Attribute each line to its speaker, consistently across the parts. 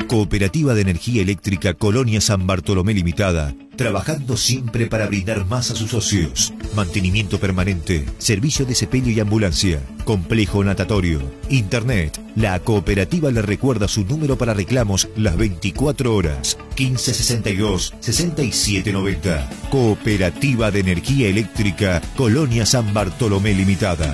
Speaker 1: Cooperativa de Energía Eléctrica Colonia San Bartolomé Limitada, trabajando siempre para brindar más a sus socios. Mantenimiento permanente, servicio de sepelio y ambulancia, complejo natatorio, internet. La cooperativa le recuerda su número para reclamos las 24 horas, 1562-6790. Cooperativa de Energía Eléctrica Colonia San Bartolomé Limitada.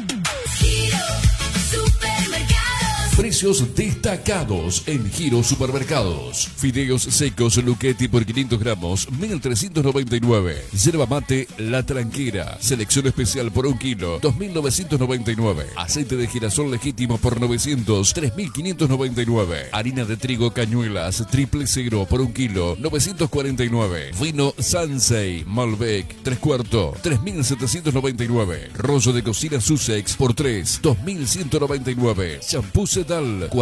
Speaker 2: Precios destacados en Giro Supermercados. Fideos secos Luchetti por 500 gramos, 1.399. Yerba mate La Tranquera, selección especial por 1 kilo, 2.999. Aceite de girasol legítimo por 900, 3.599. Harina de trigo Cañuelas, triple cero por 1 kilo, 949. Vino Sansei Malbec, 3/4, 3.799. Rollo de cocina Sussex por 3, 2.199. Shampoo Sedal,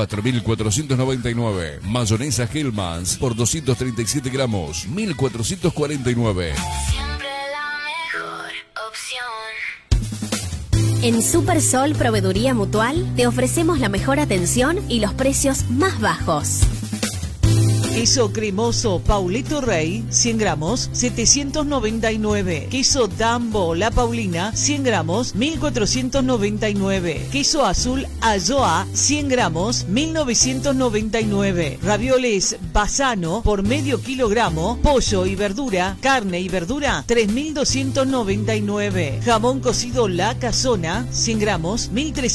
Speaker 2: 4.499. Mayonesa Hellmann's por 237 gramos, 1.449.
Speaker 3: Siempre la mejor opción.
Speaker 4: En Supersol Proveeduría Mutual te ofrecemos la mejor atención y los precios más bajos.
Speaker 5: Queso cremoso Paulito Rey, 100 gramos, 799. Queso Dambo La Paulina, 100 gramos, 1499. Queso azul Ayoa, 100 gramos, 1999. Ravioles Bassano por medio kilogramo. Pollo y verdura, carne y verdura, 3299. Jamón cocido La Casona, 100 gramos, 1300.